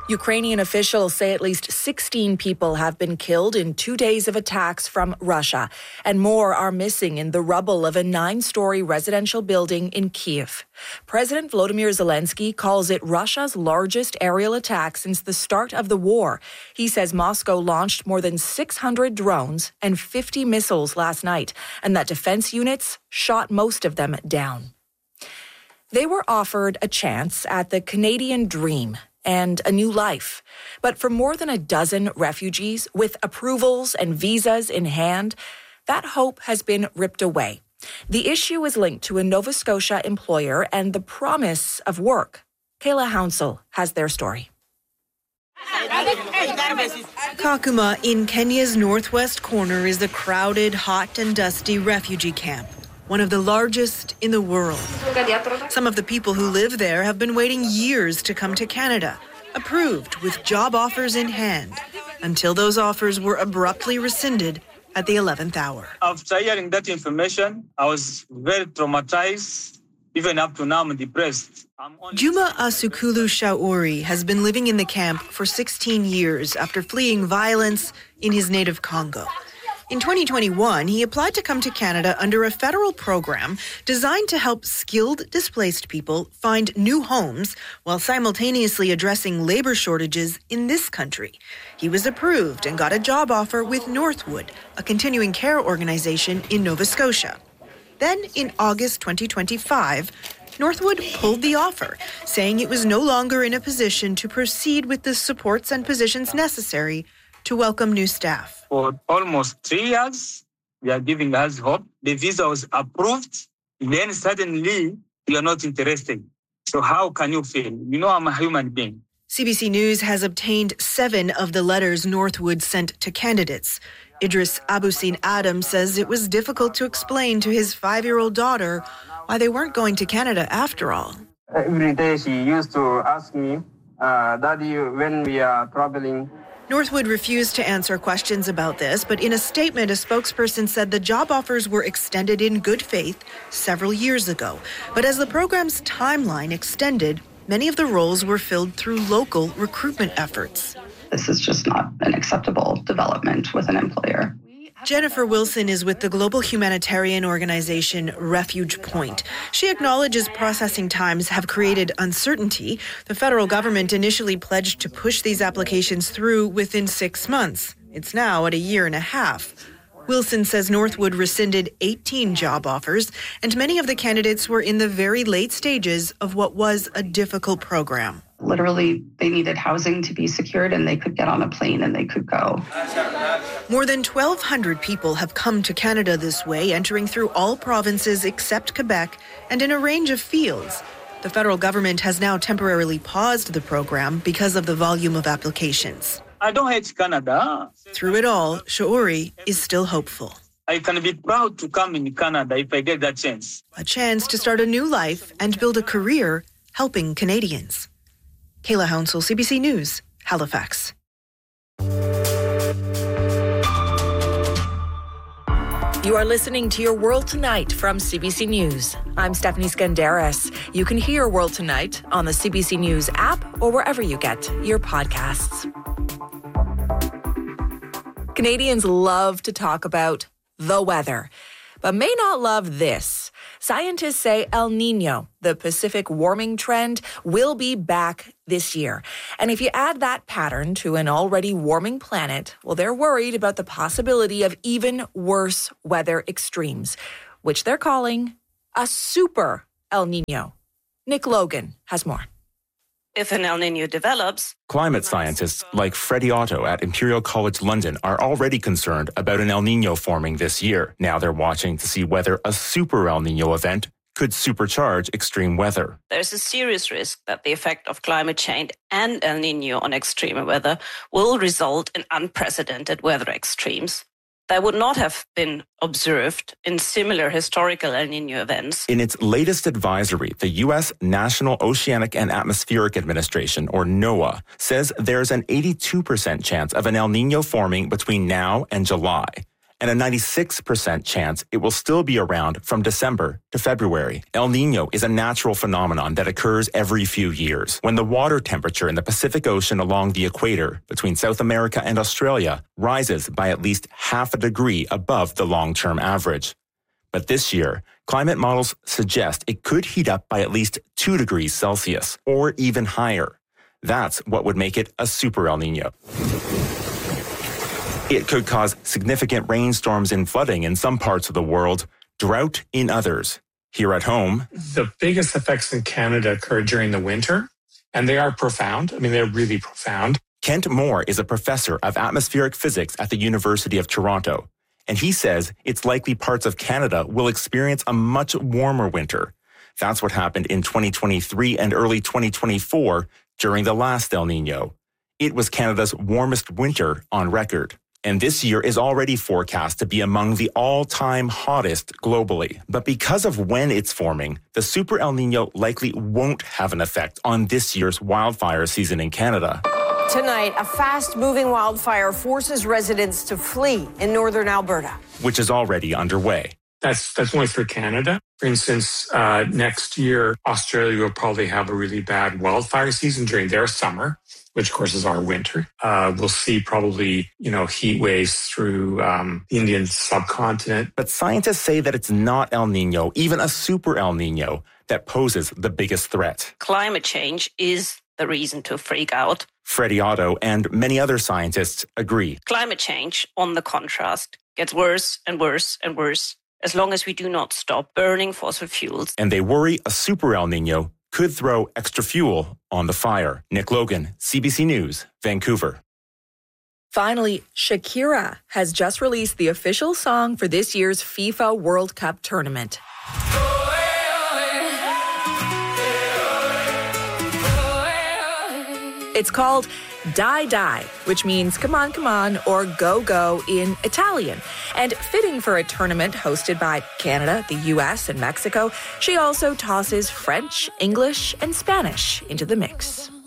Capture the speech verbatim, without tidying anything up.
Ukrainian officials say at least sixteen people have been killed in two days of attacks from Russia, and more are missing in the rubble of a nine-story residential building in Kyiv. President Volodymyr Zelensky calls it Russia's largest aerial attack since the start of the war. He says Moscow launched more than six hundred drones and fifty missiles last night, and that defense units shot most of them down. They were offered a chance at the Canadian dream and a new life. But for more than a dozen refugees with approvals and visas in hand, that hope has been ripped away. The issue is linked to a Nova Scotia employer and the promise of work. Kayla Hounsell has their story. Kakuma in Kenya's northwest corner is the crowded, hot and dusty refugee camp, one of the largest in the world. Some of the people who live there have been waiting years to come to Canada, approved with job offers in hand, until those offers were abruptly rescinded at the eleventh hour. After hearing that information, I was very traumatized. Even up to now, I'm depressed. I'm Juma Asukulu Shauri has been living in the camp for sixteen years after fleeing violence in his native Congo. In twenty twenty-one, he applied to come to Canada under a federal program designed to help skilled displaced people find new homes while simultaneously addressing labor shortages in this country. He was approved and got a job offer with Northwood, a continuing care organization in Nova Scotia. Then, in August twenty twenty-five, Northwood pulled the offer, saying it was no longer in a position to proceed with the supports and positions necessary to welcome new staff. For almost three years, they are giving us hope. The visa was approved. Then suddenly, you are not interested. So how can you feel? You know, I'm a human being. C B C News has obtained seven of the letters Northwood sent to candidates. Idris Abusin Adam says it was difficult to explain to his five-year-old daughter why they weren't going to Canada after all. Every day she used to ask me, uh, Daddy, when we are traveling. Northwood refused to answer questions about this, but in a statement, a spokesperson said the job offers were extended in good faith several years ago. But as the program's timeline extended, many of the roles were filled through local recruitment efforts. This is just not an acceptable development with an employer. Jennifer Wilson is with the global humanitarian organization Refuge Point. She acknowledges processing times have created uncertainty. The federal government initially pledged to push these applications through within six months. It's now at a year and a half. Wilson says Northwood rescinded eighteen job offers, and many of the candidates were in the very late stages of what was a difficult program. Literally, they needed housing to be secured, and they could get on a plane and they could go. More than twelve hundred people have come to Canada this way, entering through all provinces except Quebec and in a range of fields. The federal government has now temporarily paused the program because of the volume of applications. I don't hate Canada. Through it all, Shauri is still hopeful. I can be proud to come in Canada if I get that chance. A chance to start a new life and build a career helping Canadians. Kayla Hounsell, C B C News, Halifax. You are listening to Your World Tonight from C B C News. I'm Stephanie Skandaris. You can hear World Tonight on the C B C News app or wherever you get your podcasts. Canadians love to talk about the weather, but may not love this. Scientists say El Niño, the Pacific warming trend, will be back this year. And if you add that pattern to an already warming planet, well, they're worried about the possibility of even worse weather extremes, which they're calling a super El Niño. Nick Logan has more. If an El Niño develops... Climate scientists like Freddie Otto at Imperial College London are already concerned about an El Niño forming this year. Now they're watching to see whether a super El Niño event could supercharge extreme weather. There's a serious risk that the effect of climate change and El Niño on extreme weather will result in unprecedented weather extremes that would not have been observed in similar historical El Niño events. In its latest advisory, the U S National Oceanic and Atmospheric Administration, or NOAA, says there's an eighty-two percent chance of an El Niño forming between now and July. and a ninety-six percent chance it will still be around from December to February. El Niño is a natural phenomenon that occurs every few years when the water temperature in the Pacific Ocean along the equator between South America and Australia rises by at least half a degree above the long-term average. But this year, climate models suggest it could heat up by at least two degrees Celsius, or even higher. That's what would make it a super El Niño. It could cause significant rainstorms and flooding in some parts of the world, drought in others. Here at home, the biggest effects in Canada occur during the winter, and they are profound. I mean, they're really profound. Kent Moore is a professor of atmospheric physics at the University of Toronto, and he says it's likely parts of Canada will experience a much warmer winter. That's what happened in twenty twenty-three and early twenty twenty-four during the last El Niño. It was Canada's warmest winter on record. And this year is already forecast to be among the all-time hottest globally. But because of when it's forming, the Super El Niño likely won't have an effect on this year's wildfire season in Canada. Tonight, a fast-moving wildfire forces residents to flee in northern Alberta, which is already underway. That's that's only for Canada. For instance, uh, next year, Australia will probably have a really bad wildfire season during their summer, which of course is our winter. Uh, we'll see probably, you know, heat waves through um, the Indian subcontinent. But scientists say that it's not El Niño, even a super El Niño, that poses the biggest threat. Climate change is the reason to freak out. Freddie Otto and many other scientists agree. Climate change, on the contrast, gets worse and worse and worse as long as we do not stop burning fossil fuels. And they worry a super El Niño could throw extra fuel on the fire. Nick Logan, C B C News, Vancouver. Finally, Shakira has just released the official song for this year's FIFA World Cup tournament. It's called Die Die, which means come on, come on, or go, go in Italian. And fitting for a tournament hosted by Canada, the U S, and Mexico, she also tosses French, English, and Spanish into the mix.